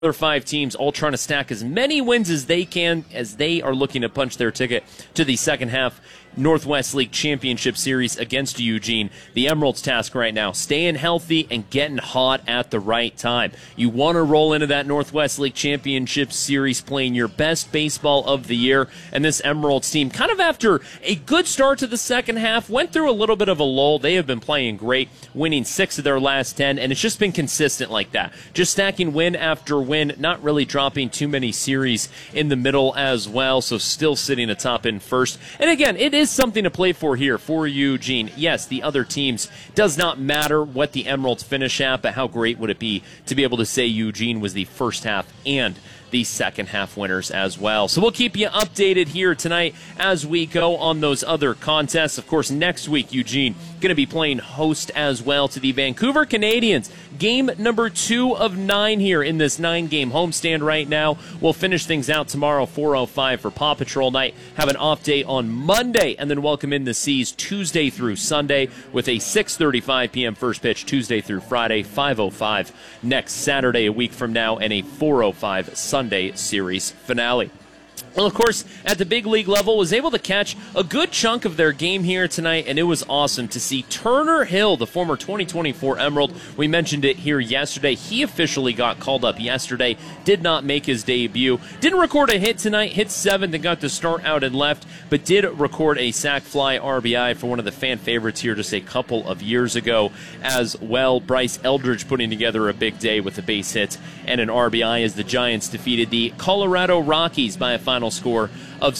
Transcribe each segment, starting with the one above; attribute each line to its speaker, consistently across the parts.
Speaker 1: other 5 teams all trying to stack as many wins as they can as they are looking to punch their ticket to the second half Northwest League Championship Series against Eugene. The Emeralds' task right now, staying healthy and getting hot at the right time. You want to roll into that Northwest League Championship Series playing your best baseball of the year, and this Emeralds team, kind of after a good start to the second half, went through a little bit of a lull. They have been playing great, winning 6 of their last 10, and it's just been consistent like that. Just stacking win after win, not really dropping too many series in the middle as well, so still sitting atop in first. And again, it is something to play for here for Eugene. Yes, the other teams, does not matter what the Emeralds finish at, but how great would it be to be able to say Eugene was the first half and the second half winners as well. So we'll keep you updated here tonight as we go on those other contests. Of course, next week, Eugene going to be playing host as well to the Vancouver Canadians. Game number 2 of 9 here in this 9-game homestand right now. We'll finish things out tomorrow, 4:05 for Paw Patrol night. Have an off day on Monday, and then welcome in the Seas Tuesday through Sunday with a 6:35 p.m. first pitch Tuesday through Friday, 5:05 next Saturday a week from now, and a 4:05 Sunday series finale. Well, of course, at the big league level, was able to catch a good chunk of their game here tonight, and it was awesome to see Turner Hill, the former 2024 Emerald. We mentioned it here yesterday. He officially got called up yesterday, did not make his debut. Didn't record a hit tonight, hit 7th and got the start out and left, but did record a sac fly RBI for one of the fan favorites here just a couple of years ago as well. Bryce Eldridge putting together a big day with a base hit and an RBI as the Giants defeated the Colorado Rockies by a final score of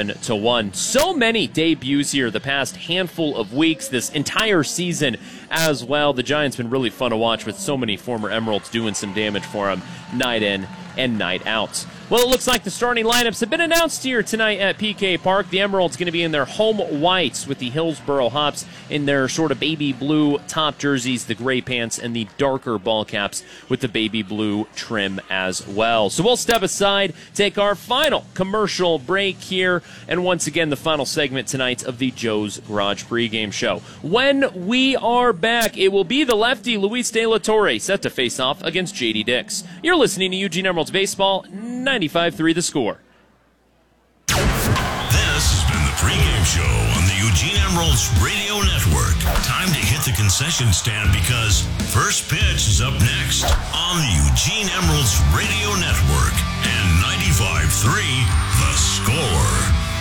Speaker 1: 7-1. So many debuts here the past handful of weeks, this entire season as well. The Giants been really fun to watch with so many former Emeralds doing some damage for them night in and night out. Well, it looks like the starting lineups have been announced here tonight at PK Park. The Emeralds going to be in their home whites with the Hillsboro Hops in their sort of baby blue top jerseys, the gray pants, and the darker ball caps with the baby blue trim as well. So we'll step aside, take our final commercial break here, and once again, the final segment tonight of the Joe's Garage pregame show. When we are back, it will be the lefty Luis De La Torre set to face off against J.D. Dix. You're listening to Eugene Emeralds Baseball, 95.3 The Score.
Speaker 2: This has been the pregame show on the Eugene Emeralds Radio Network. Time to hit the concession stand because first pitch is up next on the Eugene Emeralds Radio Network and 95.3 The Score.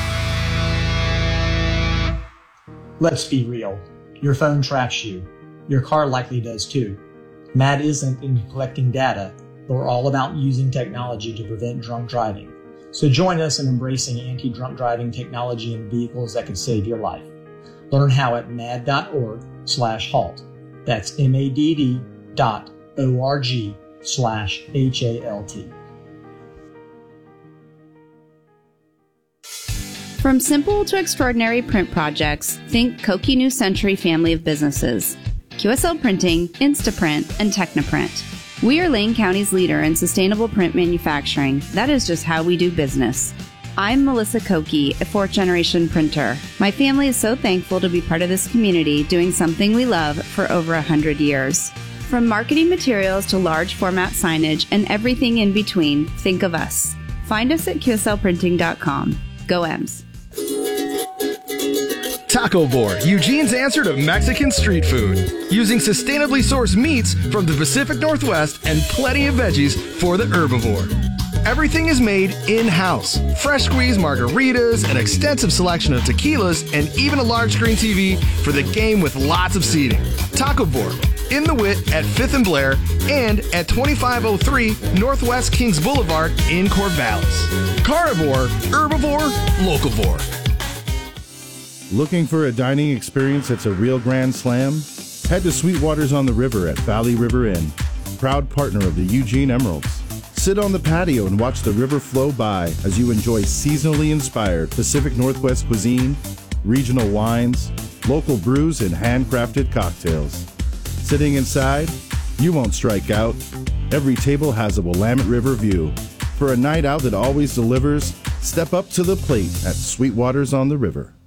Speaker 3: Let's be real. Your phone tracks you. Your car likely does too. Matt isn't into collecting data, but we're all about using technology to prevent drunk driving. So join us in embracing anti-drunk driving technology in vehicles that can save your life. Learn how at mad.org/halt. That's MADD.org/HALT.
Speaker 4: From simple to extraordinary print projects, think Koki New Century family of businesses. QSL Printing, Instaprint, and Technoprint. We are Lane County's leader in sustainable print manufacturing. That is just how we do business. I'm Melissa Koki, a fourth-generation printer. My family is so thankful to be part of this community doing something we love for over 100 years. From marketing materials to large format signage and everything in between, think of us. Find us at QSLprinting.com. Go Ems.
Speaker 5: Taco Boar, Eugene's answer to Mexican street food. Using sustainably sourced meats from the Pacific Northwest and plenty of veggies for the herbivore. Everything is made in-house. Fresh squeezed margaritas, an extensive selection of tequilas, and even a large screen TV for the game with lots of seating. Taco Boar, in the Wit at 5th and Blair, and at 2503 Northwest Kings Boulevard in Corvallis. Carnivore, herbivore, locavore.
Speaker 6: Looking for a dining experience that's a real grand slam? Head to Sweetwaters on the River at Valley River Inn, proud partner of the Eugene Emeralds. Sit on the patio and watch the river flow by as you enjoy seasonally inspired Pacific Northwest cuisine, regional wines, local brews, and handcrafted cocktails. Sitting inside, you won't strike out. Every table has a Willamette River view. For a night out that always delivers, step up to the plate at Sweetwaters on the River.